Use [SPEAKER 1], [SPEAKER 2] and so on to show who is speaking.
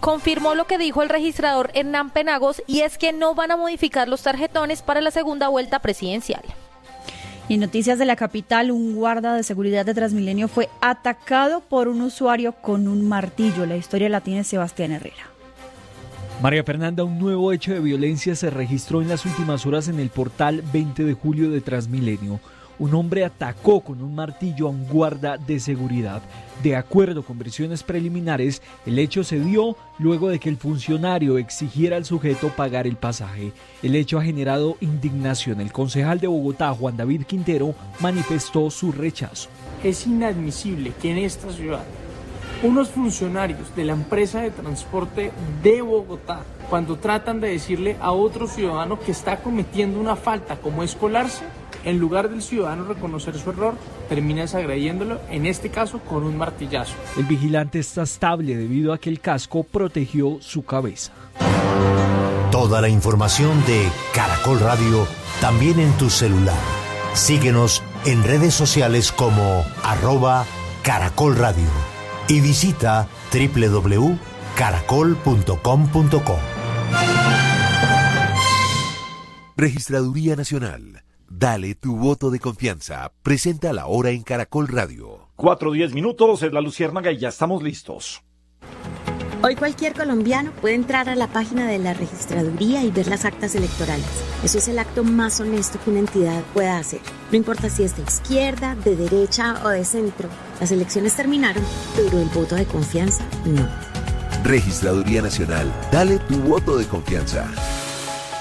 [SPEAKER 1] confirmó lo que dijo el registrador Hernán Penagos, y es que no van a modificar los tarjetones para la segunda vuelta presidencial.
[SPEAKER 2] Y en noticias de la capital, un guarda de seguridad de Transmilenio fue atacado por un usuario con un martillo. La historia la tiene Sebastián Herrera.
[SPEAKER 3] María Fernanda, un nuevo hecho de violencia se registró en las últimas horas en el portal 20 de julio de Transmilenio. Un hombre atacó con un martillo a un guarda de seguridad. De acuerdo con versiones preliminares, el hecho se dio luego de que el funcionario exigiera al sujeto pagar el pasaje. El hecho ha generado indignación. El concejal de Bogotá, Juan David Quintero, manifestó su rechazo.
[SPEAKER 4] Es inadmisible que en esta ciudad unos funcionarios de la empresa de transporte de Bogotá, cuando tratan de decirle a otro ciudadano que está cometiendo una falta como es colarse, en lugar del ciudadano reconocer su error, termina desagrediéndolo, en este caso con un martillazo.
[SPEAKER 3] El vigilante está estable debido a que el casco protegió su cabeza.
[SPEAKER 5] Toda la información de Caracol Radio también en tu celular. Síguenos en redes sociales como @Caracol Radio y visita www.caracol.com.co.
[SPEAKER 6] Registraduría Nacional. Dale tu voto de confianza. Presenta la hora en Caracol Radio.
[SPEAKER 7] 4:10, es la Luciérnaga y ya estamos listos.
[SPEAKER 8] Hoy cualquier colombiano puede entrar a la página de la registraduría y ver las actas electorales. Eso es el acto más honesto que una entidad pueda hacer. No importa si es de izquierda, de derecha o de centro. Las elecciones terminaron, pero el voto de confianza no.
[SPEAKER 6] Registraduría Nacional. Dale tu voto de confianza.